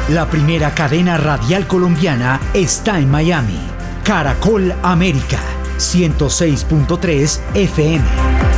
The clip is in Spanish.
La primera cadena radial colombiana está en Miami. Caracol América, 106.3 FM.